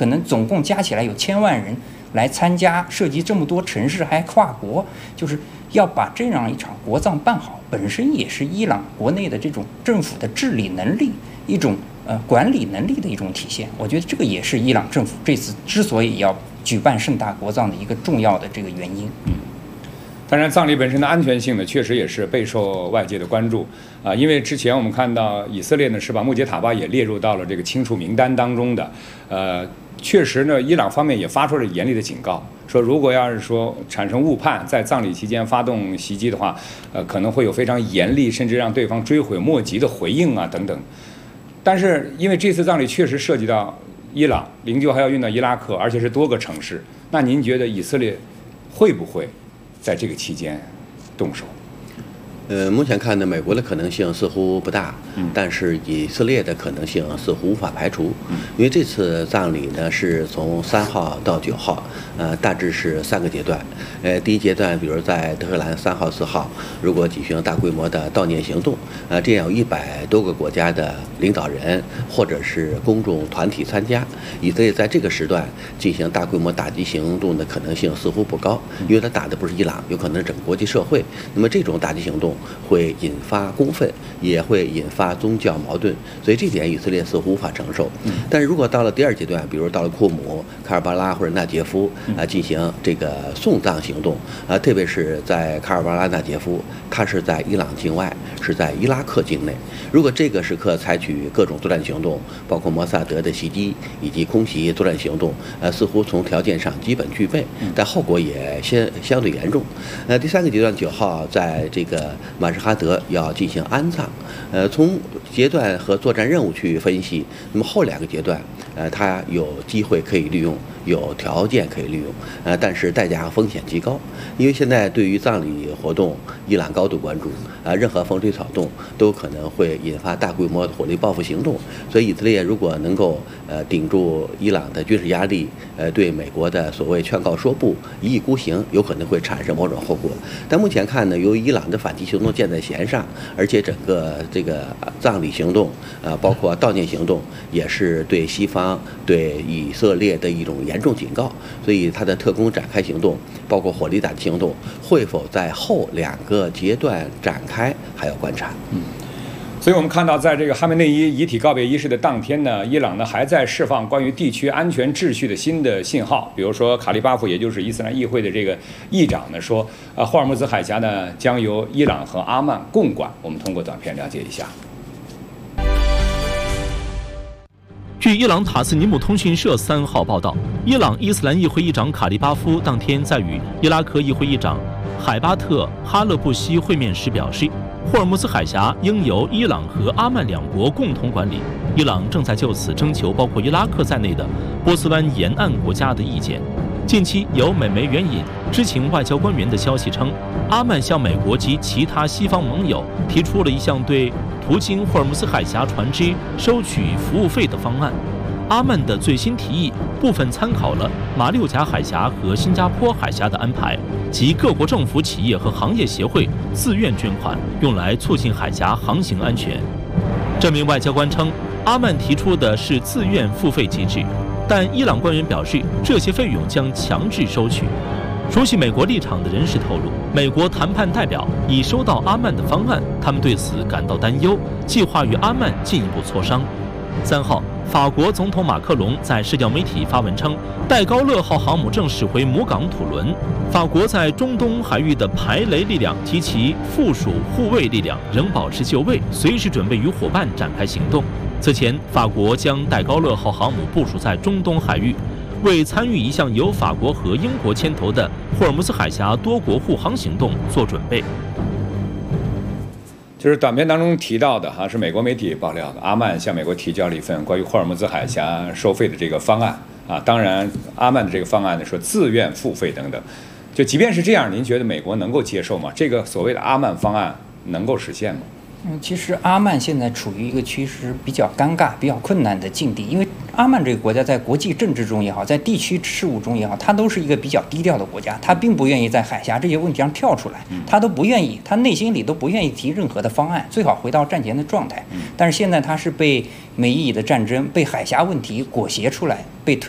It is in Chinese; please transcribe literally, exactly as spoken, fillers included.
可能总共加起来有千万人来参加，涉及这么多城市还跨国，就是要把这样一场国葬办好，本身也是伊朗国内的这种政府的治理能力一种呃管理能力的一种体现。我觉得这个也是伊朗政府这次之所以要举办盛大国葬的一个重要的这个原因。 嗯。当然，葬礼本身的安全性呢，确实也是备受外界的关注啊。因为之前我们看到以色列呢是把穆杰塔巴也列入到了这个清除名单当中的，呃，确实呢，伊朗方面也发出了严厉的警告，说如果要是说产生误判，在葬礼期间发动袭击的话，呃，可能会有非常严厉，甚至让对方追悔莫及的回应啊等等。但是因为这次葬礼确实涉及到伊朗，灵柩还要运到伊拉克，而且是多个城市，那您觉得以色列会不会在这个期间动手？ 呃，目前看呢，美国的可能性似乎不大，嗯，但是以色列的可能性似乎无法排除，嗯，因为这次葬礼呢是从三号到九号，呃，大致是三个阶段，呃，第一阶段，比如在德黑兰三号、四号，如果举行大规模的悼念行动，呃，这样有一百多个国家的领导人或者是公众团体参加，以色列在这个时段进行大规模打击行动的可能性似乎不高，因为它打的不是伊朗，有可能是整个国际社会，那么这种打击行动会引发公愤，也会引发宗教矛盾，所以这点以色列似乎无法承受。但是如果到了第二阶段，比如到了库姆、卡尔巴拉或者纳杰夫啊，进行这个送葬行动啊，特别是在卡尔巴拉、纳杰夫，它是在伊朗境外，是在伊拉克境内。如果这个时刻采取各种作战行动，包括摩萨德的袭击以及空袭作战行动，呃，似乎从条件上基本具备，但后果也相相对严重。呃，第三个阶段九号在这个马什哈德要进行安葬，呃，从阶段和作战任务去分析，那么后两个阶段，呃，它有机会可以利用，有条件可以利用，呃，但是代价和风险极高，因为现在对于葬礼活动，伊朗高度关注，啊、呃，任何风吹草动都可能会引发大规模的火力报复行动，所以以色列如果能够呃顶住伊朗的军事压力，呃，对美国的所谓劝告说不，一意孤行，有可能会产生某种后果。但目前看呢，由于伊朗的反击行动箭在弦上，而且整个这个葬礼行动，呃，包括悼念行动，也是对西方、对以色列的一种严重警告。所以它的特工展开行动，包括火力打击行动，会否在后两个阶段展开，还要观察。 嗯。所以我们看到，在这个哈梅内伊遗体告别仪式的当天呢，伊朗呢还在释放关于地区安全秩序的新的信号。比如说，卡利巴夫，也就是伊斯兰议会的这个议长呢说，啊，霍尔木兹海峡呢将由伊朗和阿曼共管。我们通过短片了解一下。 据伊朗塔斯尼姆通讯社三号报道，伊朗伊斯兰议会议长卡利巴夫当天在与伊拉克议会议长海巴特哈勒布西会面时表示，霍尔木兹海峡应由伊朗和阿曼两国共同管理。伊朗正在就此征求包括伊拉克在内的波斯湾沿岸国家的意见。近期有美媒援引知情外交官员的消息称，阿曼向美国及其他西方盟友提出了一项对途经霍尔木兹海峡船只收取服务费的方案。阿曼的最新提议部分参考了马六甲海峡和新加坡海峡的安排，即各国政府、企业和行业协会自愿捐款，用来促进海峡航行安全。这名外交官称，阿曼提出的是自愿付费机制，但伊朗官员表示，这些费用将强制收取。熟悉美国立场的人士透露，美国谈判代表已收到阿曼的方案，他们对此感到担忧，计划与阿曼进一步磋商。三号，法国总统马克龙在社交媒体发文称，戴高乐号航母正驶回母港土伦，法国在中东海域的排雷力量及其附属护卫力量仍保持就位，随时准备与伙伴展开行动。此前，法国将戴高乐号航母部署在中东海域，为参与一项由法国和英国牵头的霍尔木兹海峡多国护航行动做准备。 就是短片当中提到的哈，是美国媒体爆料的，阿曼向美国提交了一份关于霍尔木兹海峡收费的这个方案啊。当然，阿曼的这个方案呢说自愿付费等等。就即便是这样，您觉得美国能够接受吗？这个所谓的阿曼方案能够实现吗？ 嗯，其实阿曼现在处于一个其实比较尴尬、比较困难的境地，因为阿曼这个国家在国际政治中也好，在地区事务中也好，它都是一个比较低调的国家，它并不愿意在海峡这些问题上跳出来，它都不愿意，它内心里都不愿意提任何的方案，最好回到战前的状态。但是现在它是被美伊的战争、被海峡问题裹挟出来，被推。